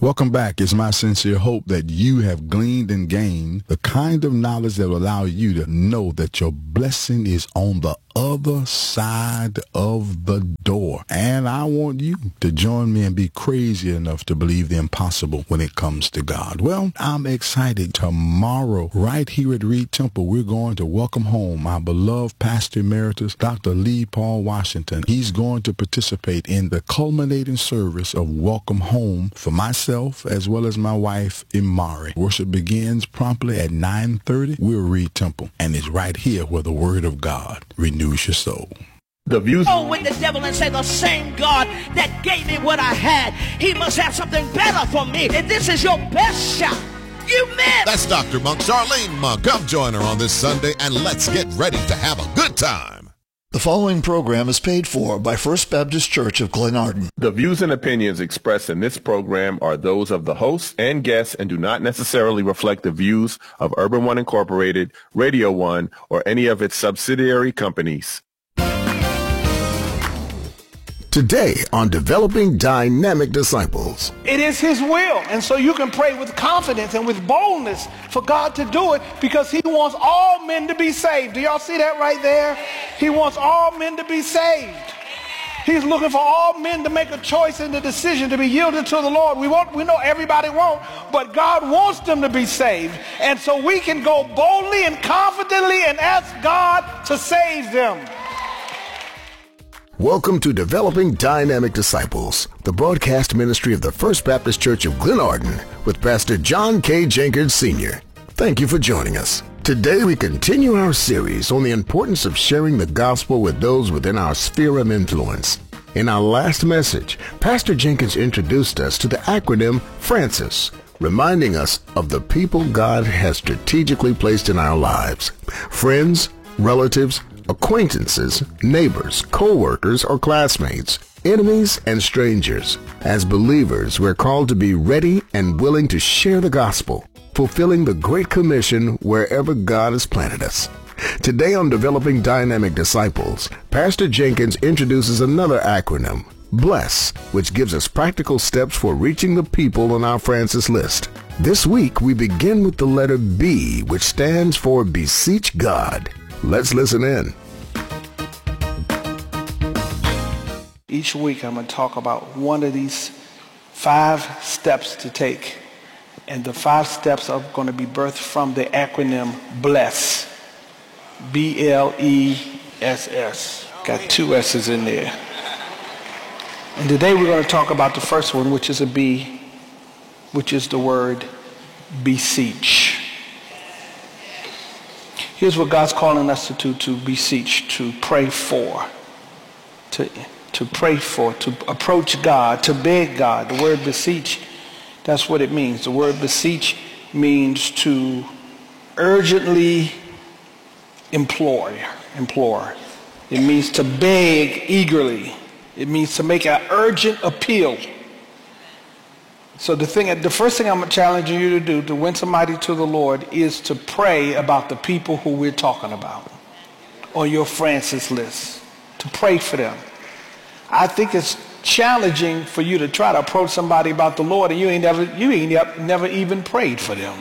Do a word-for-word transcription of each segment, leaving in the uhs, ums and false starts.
Welcome back. It's my sincere hope that you have gleaned and gained the kind of knowledge that will allow you to know that your blessing is on the other side of the door. And I want you to join me and be crazy enough to believe the impossible when it comes to God. Well, I'm excited. Tomorrow, right here at Reed Temple, we're going to welcome home our beloved Pastor Emeritus, Doctor Lee Paul Washington. He's going to participate in the culminating service of Welcome Home for myself as well as my wife, Imari. Worship begins promptly at nine thirty. We're Reed Temple, and it's right here where the Word of God renews your soul. The views. Go with the devil and say, the same God that gave me what I had, he must have something better for me. And this is your best shot. You missed. That's Doctor Monk, Charlene Monk. Come join her on this Sunday and let's get ready to have a good time. The following program is paid for by First Baptist Church of Glenarden. The views and opinions expressed in this program are those of the hosts and guests and do not necessarily reflect the views of Urban One Incorporated, Radio One, or any of its subsidiary companies. Today on Developing Dynamic Disciples. It is his will, and so you can pray with confidence and with boldness for God to do it, because he wants all men to be saved. Do y'all see that right there? He wants all men to be saved. He's looking for all men to make a choice and the decision to be yielded to the Lord. We won't, we know everybody won't, but God wants them to be saved. And so we can go boldly and confidently and ask God to save them. Welcome to Developing Dynamic Disciples, the broadcast ministry of the First Baptist Church of Glenarden with Pastor John K. Jenkins, Senior Thank you for joining us. Today we continue our series on the importance of sharing the gospel with those within our sphere of influence. In our last message, Pastor Jenkins introduced us to the acronym FRANCIS, reminding us of the people God has strategically placed in our lives. Friends, relatives, acquaintances, neighbors, co-workers, or classmates, enemies, and strangers. As believers, we're called to be ready and willing to share the gospel, fulfilling the Great Commission wherever God has planted us. Today on Developing Dynamic Disciples, Pastor Jenkins introduces another acronym, BLESS, which gives us practical steps for reaching the people on our Francis list. This week, we begin with the letter B, which stands for Beseech God. Let's listen in. Each week I'm going to talk about one of these five steps to take. And the five steps are going to be birthed from the acronym BLESS. B L E S S. Got two S's in there. And today we're going to talk about the first one, which is a B, which is the word beseech. Here's what God's calling us to do, to beseech, to pray for, to, to pray for, to approach God, to beg God. The word beseech, that's what it means. The word beseech means to urgently implore, implore. It means to beg eagerly. It means to make an urgent appeal. So the thing, the first thing I'm challenging you to do to win somebody to the Lord is to pray about the people who we're talking about on your Francis list, to pray for them. I think it's challenging for you to try to approach somebody about the Lord and you ain't never, you ain't never even prayed for them.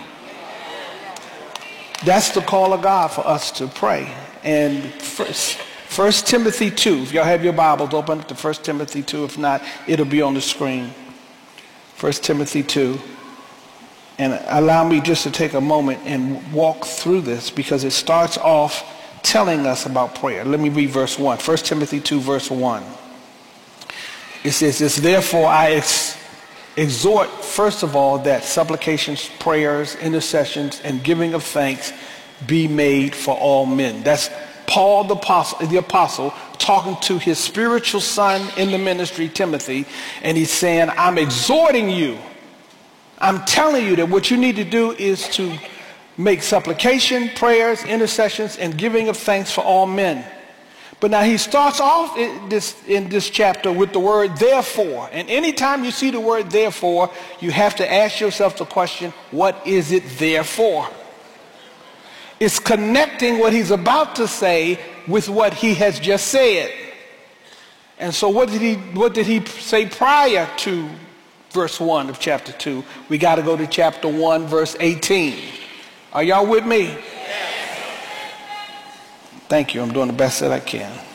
That's the call of God for us to pray. And first, First Timothy two, if y'all have your Bibles, open up to First Timothy two. If not, it'll be on the screen. First Timothy two, and allow me just to take a moment and walk through this because it starts off telling us about prayer. Let me read verse one. First Timothy two, verse one. It says this, therefore I ex- exhort first of all that supplications, prayers, intercessions, and giving of thanks be made for all men. That's Paul the apostle, the apostle talking to his spiritual son in the ministry, Timothy, and he's saying, I'm exhorting you. I'm telling you that what you need to do is to make supplication, prayers, intercessions, and giving of thanks for all men. But now he starts off in this, in this chapter with the word therefore. And anytime you see the word therefore, you have to ask yourself the question, what is it there for? It's connecting what he's about to say with what he has just said. And so what did he, what did he say prior to verse one of chapter two. We got to go to chapter one, verse eighteen. Are y'all with me? Yes. Thank you. I'm doing the best that I can.